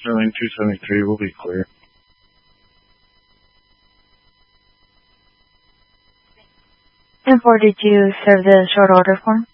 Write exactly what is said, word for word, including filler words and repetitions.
Sterling two seventy-three will be clear. And for did you serve the short order form?